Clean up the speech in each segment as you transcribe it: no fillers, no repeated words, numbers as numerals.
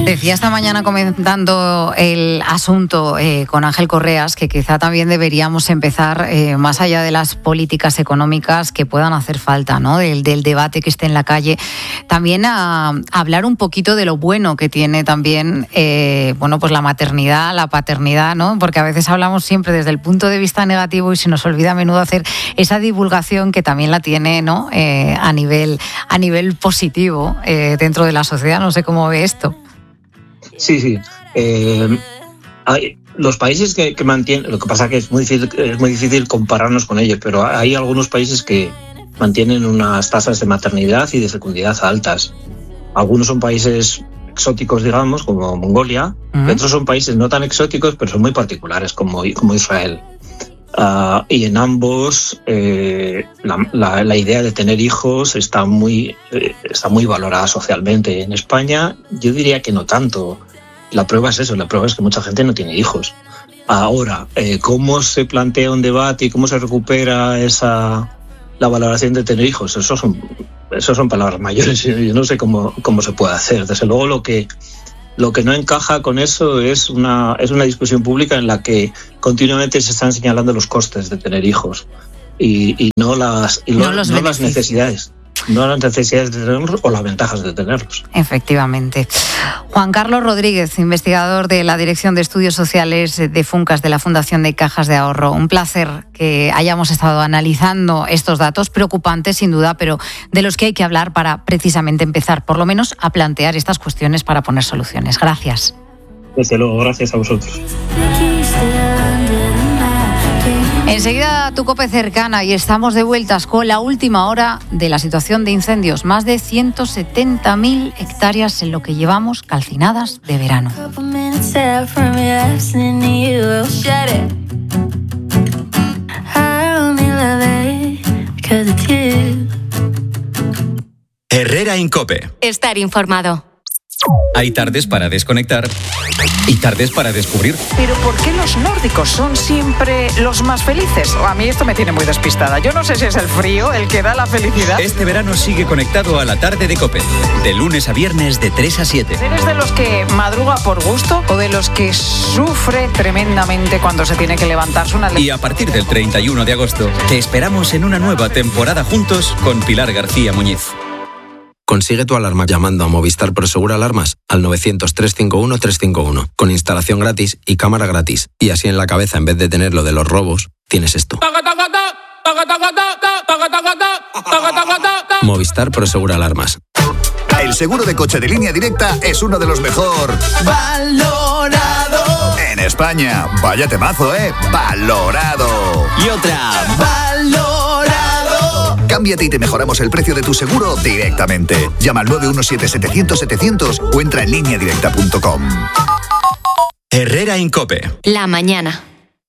Decía esta mañana comentando el asunto con Ángel Correas que quizá también deberíamos empezar, más allá de las políticas económicas que puedan hacer falta, ¿no? Del debate que esté en la calle, también a hablar un poquito de lo bueno que tiene también pues la maternidad, la paternidad, ¿no? Porque a veces hablamos siempre desde el punto de vista negativo y se nos olvida a menudo hacer esa divulgación que también la tiene, ¿no? A nivel positivo dentro de la sociedad. No sé cómo ve esto. Sí. Hay los países que mantienen, lo que pasa que es muy difícil compararnos con ellos, pero hay algunos países que mantienen unas tasas de maternidad y de fecundidad altas. Algunos son países exóticos, digamos, como Mongolia, y otros son países no tan exóticos, pero son muy particulares, como Israel. Y en ambos la idea de tener hijos está muy valorada socialmente. En España yo diría que no tanto. La prueba es eso, la prueba es que mucha gente no tiene hijos. Ahora, ¿cómo se plantea un debate y cómo se recupera la valoración de tener hijos? Eso son palabras mayores. Yo no sé cómo se puede hacer. Desde luego lo que no encaja con eso es una discusión pública en la que continuamente se están señalando los costes de tener hijos y no las necesidades. No las necesidades de tenerlos o las ventajas de tenerlos. Efectivamente. Juan Carlos Rodríguez, investigador de la Dirección de Estudios Sociales de Funcas de la Fundación de Cajas de Ahorro. Un placer que hayamos estado analizando estos datos preocupantes, sin duda, pero de los que hay que hablar para precisamente empezar, por lo menos, a plantear estas cuestiones para poner soluciones. Gracias. Desde luego, gracias a vosotros. Enseguida tu COPE cercana y estamos de vueltas con la última hora de la situación de incendios. Más de 170.000 hectáreas en lo que llevamos calcinadas de verano. Herrera en COPE. Estar informado. Hay tardes para desconectar y tardes para descubrir. Pero ¿por qué los nórdicos son siempre los más felices? A mí esto me tiene muy despistada. Yo no sé si es el frío el que da la felicidad. Este verano sigue conectado a la tarde de COPE. De lunes a viernes de 3 a 7. ¿Eres de los que madruga por gusto o de los que sufre tremendamente cuando se tiene que levantarse una... Y a partir del 31 de agosto te esperamos en una nueva temporada juntos con Pilar García Muñiz. Consigue tu alarma llamando a Movistar Prosegur Alarmas al 900-351-351, con instalación gratis y cámara gratis. Y así en la cabeza, en vez de tener lo de los robos, tienes esto. Movistar Prosegur Alarmas. El seguro de coche de Línea Directa es uno de los mejor valorado en España. Vaya temazo, valorado. Y otra, valorado. Cámbiate y te mejoramos el precio de tu seguro directamente. Llama al 917-700-700 o entra en lineadirecta.com. Herrera en COPE. La mañana.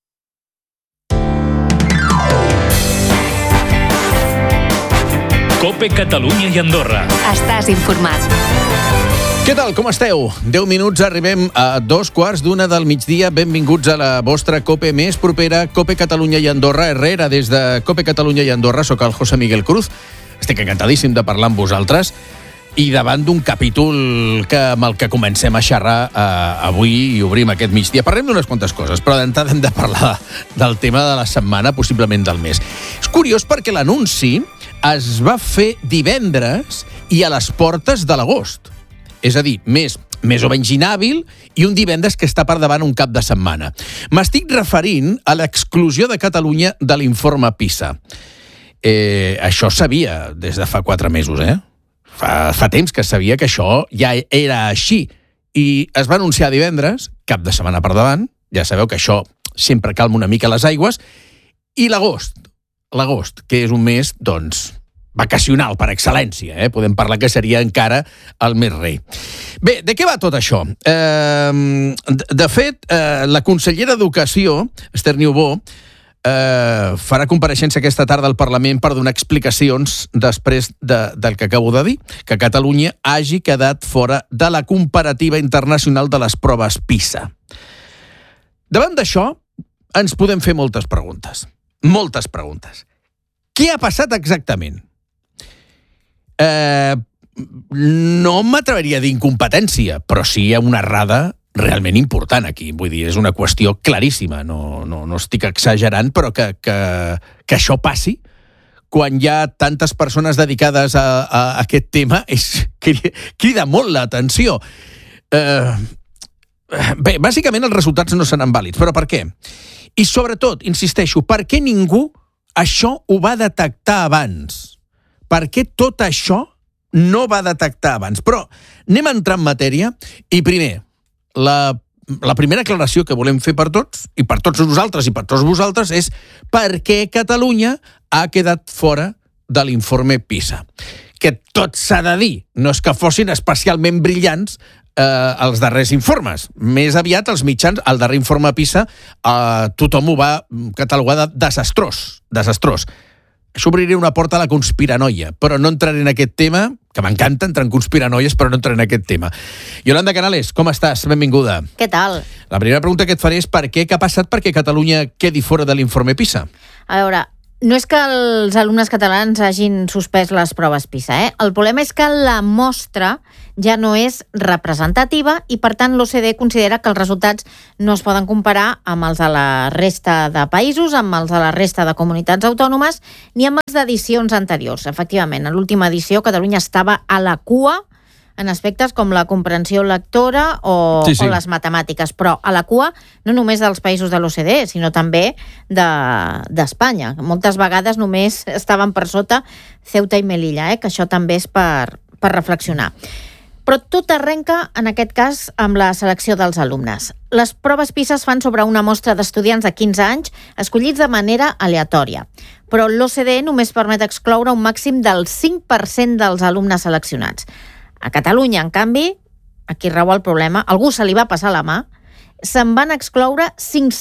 COPE Catalunya i Andorra. Estàs informat. Què tal, com esteu? 10 minuts, arribem a 2:15 del migdia. Benvinguts a la vostra COPE més propera, COPE Catalunya i Andorra. Herrera, des de COPE Catalunya i Andorra, soc el José Miguel Cruz. Estic encantadíssim de parlar amb vosaltres i davant d'un capítol amb el que comencem a xerrar avui i obrim aquest migdia. Parlem d'unes quantes coses, però d'entrada hem de parlar del tema de la setmana, possiblement del mes. És curiós perquè l'anunci es va fer divendres i a les portes de l'agost. És a dir, més o menys inhàbil i un divendres que està per davant un cap de setmana. M'estic referint a l'exclusió de Catalunya de l'informe PISA. Això sabia des de fa 4 mesos, Fa temps que sabia que això ja era així. I es va anunciar divendres, cap de setmana per davant, ja sabeu que això sempre calma una mica les aigües, i l'agost, que és un mes, doncs, vacacional per excel·lència, podem parlar que seria encara el més rei. Bé, de què va tot això? De fet, la consellera d'Educació, Esther Niubó, farà compareixença aquesta tarda al Parlament per donar explicacions després del que acabo de dir, que Catalunya hagi quedat fora de la comparativa internacional de les proves PISA. Davant d'això, ens podem fer moltes preguntes. Moltes preguntes. Què ha passat exactament? no m'atreveria a dir incompetència, però sí una errada realment important aquí. Vull dir, és una qüestió claríssima. No estic exagerant, però que això passi quan hi ha tantes persones dedicades a aquest tema crida molt l'atenció. Bé, bàsicament els resultats no seran vàlids, però per què? I sobretot, insisteixo, per què ningú això ho va detectar abans? Per què tot això no va detectar abans? Però anem a entrar en matèria i primer, la primera aclaració que volem fer per tots, i per tots nosaltres i per tots vosaltres, és per què Catalunya ha quedat fora de l'informe PISA. Que tot s'ha de dir, no és que fossin especialment brillants els darrers informes. Més aviat els mitjans, el darrer informe PISA, tothom ho va catalogar de desastrós. Això obriria una porta a la conspiranoia, però no entraré en aquest tema, que m'encanta entrar en conspiranoies, però no entraré en aquest tema. Yolanda Canales, com estàs? Benvinguda. Què tal? La primera pregunta que et faré és què ha passat perquè Catalunya quedi fora de l'informe PISA? A veure, no és que els alumnes catalans hagin suspès les proves PISA, El problema és que la mostra ja no és representativa i, per tant, l'OCDE considera que els resultats no es poden comparar amb els de la resta de països, amb els de la resta de comunitats autònomes, ni amb els d'edicions anteriors. Efectivament, en l'última edició Catalunya estava a la cua en aspectes com la comprensió lectora o les matemàtiques, però a la cua no només dels països de l'OCDE, sinó també d'Espanya. Moltes vegades només estaven per sota Ceuta i Melilla, que això també és per reflexionar. Però tot arrenca, en aquest cas, amb la selecció dels alumnes. Les proves PISA es fan sobre una mostra d'estudiants de 15 anys escollits de manera aleatòria. Però l'OCDE només permet excloure un màxim del 5% dels alumnes seleccionats. A Catalunya, en canvi, aquí rau el problema, algú se li va passar la mà, se'n van excloure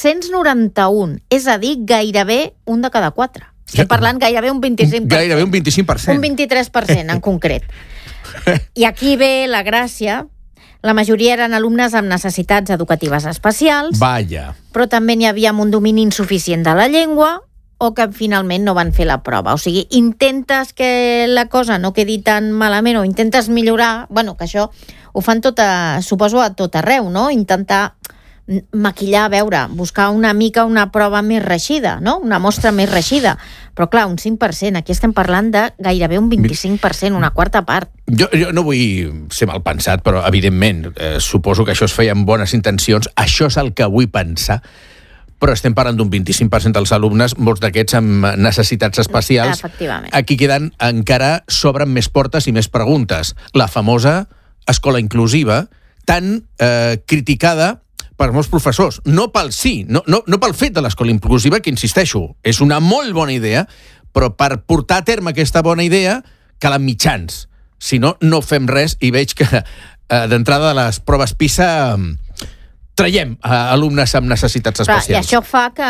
591, és a dir, gairebé un de cada 4. Estem parlant gairebé un 25%. Gairebé un 25%. Un 23%, en concret. I aquí ve la gràcia. La majoria eren alumnes amb necessitats educatives especials. Vaja. Però també n'hi havia amb un domini insuficient de la llengua o que finalment no van fer la prova. O sigui, intentes que la cosa no quedi tan malament o intentes millorar, que això ho fan suposo a tot arreu, no? Intentar maquillar, a veure, buscar una mica una prova més reeixida, no? Una mostra més reeixida. Però clar, un 5%, aquí estem parlant de gairebé un 25%, una quarta part. Jo no vull ser mal pensat, però evidentment, suposo que això es feia amb bones intencions, això és el que vull pensar, però estem parlant d'un 25% dels alumnes, molts d'aquests amb necessitats especials. Efectivament. Aquí queden encara s'obren més portes i més preguntes. La famosa escola inclusiva, tan criticada per molts professors, no pel no pel fet de l'escola inclusiva, que insisteixo, és una molt bona idea, però per portar a terme aquesta bona idea calen mitjans. Si no, no fem res i veig que d'entrada de les proves PISA traiem alumnes amb necessitats especials. I això fa que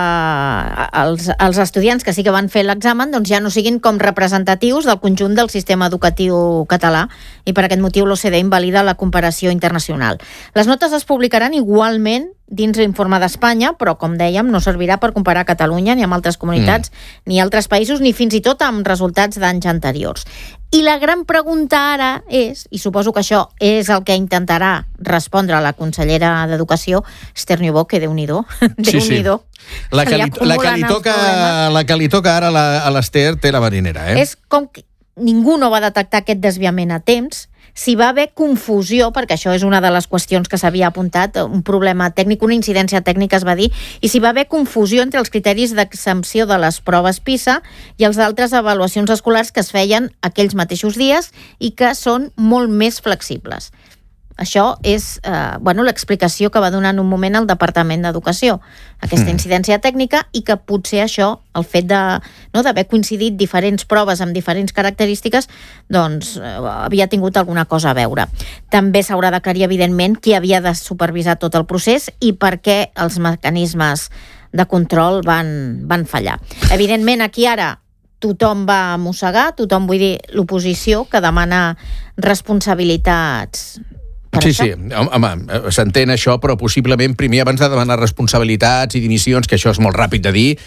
els estudiants que sí que van fer l'examen doncs ja no siguin com representatius del conjunt del sistema educatiu català i per aquest motiu l'OCDE invalida la comparació internacional. Les notes es publicaran igualment dins l'informe d'Espanya, però, com dèiem, no servirà per comparar Catalunya ni amb altres comunitats, ni altres països, ni fins i tot amb resultats d'anys anteriors. I la gran pregunta ara és, i suposo que això és el que intentarà respondre la consellera d'Educació, Esther Niubó, que Déu-n'hi-do. Déu-n'hi-do. La que li toca ara a l'Esther té la marinera, És com que ningú no va detectar aquest desviament a temps, si va haver confusió, perquè això és una de les qüestions que s'havia apuntat, un problema tècnic, una incidència tècnica es va dir, i si va haver confusió entre els criteris d'exempció de les proves PISA i els d'altres avaluacions escolars que es feien aquells mateixos dies i que són molt més flexibles. Això és l'explicació que va donar en un moment el Departament d'Educació, aquesta incidència tècnica, i que potser això, el fet d'haver coincidit diferents proves amb diferents característiques, doncs havia tingut alguna cosa a veure. També s'haurà d'aclarir, evidentment, qui havia de supervisar tot el procés i per què els mecanismes de control van fallar. Evidentment, aquí ara tothom va mossegar, tothom, vull dir, l'oposició, que demana responsabilitats. Sí, home, s'entén això, però possiblement primer, abans de demanar responsabilitats i dimissions, que això és molt ràpid de dir,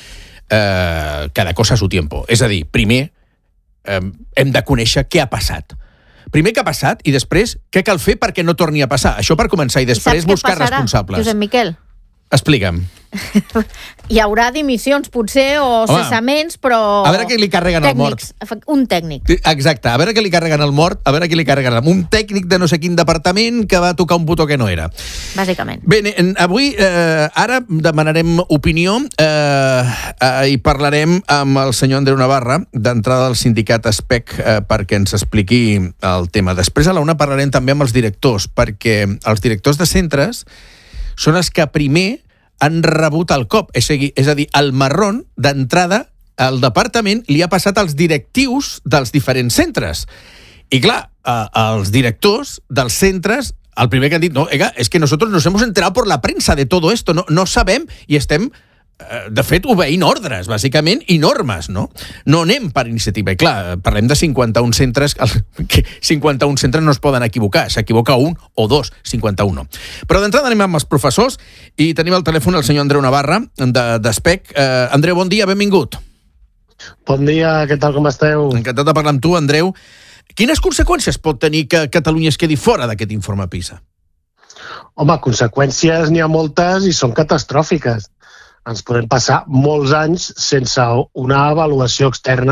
cada cosa a su tiempo. És a dir, primer hem de conèixer què ha passat. primer què ha passat i després què cal fer perquè no torni a passar. Això per començar, i després buscar responsables. Josep Miquel? Explica'm. Hi haurà dimissions, potser, o cessaments, però... A veure què li carreguen al mort. Un tècnic. Exacte, a veure què li carreguen al mort, a veure què li carreguen. Un tècnic de no sé quin departament que va tocar un botó que no era. Bàsicament. Bé, avui, ara demanarem opinió i parlarem amb el senyor Andreu Navarra, d'entrada del sindicat ASPEC, perquè ens expliqui el tema. Després, a la una, parlarem també amb els directors, perquè els directors de centres són els que primer han rebut el cop. És a dir, el marrón d'entrada al departament li ha passat als directius dels diferents centres. I clar, els directors dels centres, el primer que han dit, no, es que nosotros nos hemos enterado por la prensa de todo esto, no sabem i estem, de fet, obeint ordres, bàsicament, i normes, no? No anem per iniciativa. I clar, parlem de 51 centres, 51 centres no es poden equivocar, s'equivoca un o dos, 51. Però d'entrada anem amb els professors i tenim al telèfon el senyor Andreu Navarra, d'ASPEC. Andreu, bon dia, benvingut. Bon dia, què tal, com esteu? Encantat de parlar amb tu, Andreu. Quines conseqüències pot tenir que Catalunya es quedi fora d'aquest informe PISA? Home, conseqüències n'hi ha moltes i són catastròfiques. Ens podem passar molts anys sense una avaluació externa